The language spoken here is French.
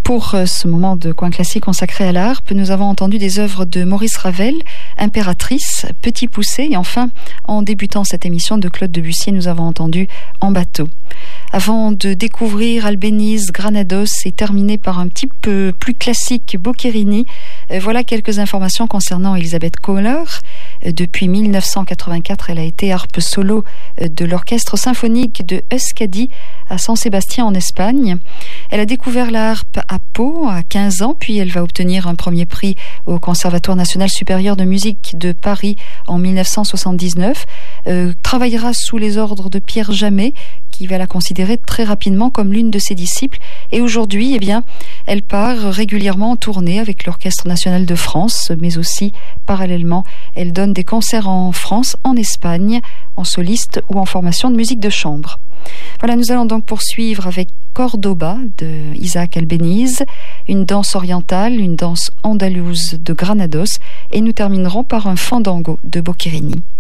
Pour ce moment de coin classique consacré à la harpe, nous avons entendu des œuvres de Maurice Ravel, Impératrice, Petit Poucet, et enfin, en débutant cette émission de Claude Debussy, nous avons entendu En bateau. Avant de découvrir Albéniz, Granados et terminer par un petit peu plus classique Boccherini, voilà quelques informations concernant Elisabeth Kohler. Depuis 1984, elle a été harpe solo de l'orchestre symphonique de Euskadi à San Sébastien en Espagne. Elle a découvert la harpe à Pau à 15 ans, puis elle va obtenir un premier prix au Conservatoire national supérieur de musique de Paris en 1979. Travaillera sous les ordres de Pierre Jamet, qui va la considérer très rapidement comme l'une de ses disciples. Et aujourd'hui, elle part régulièrement en tournée avec l'Orchestre national de France, mais aussi, parallèlement, elle donne des concerts en France, en Espagne, en soliste ou en formation de musique de chambre. Voilà, nous allons donc poursuivre avec Cordoba de Isaac Albéniz, une danse orientale, une danse andalouse de Granados, et nous terminerons par un fandango de Boccherini.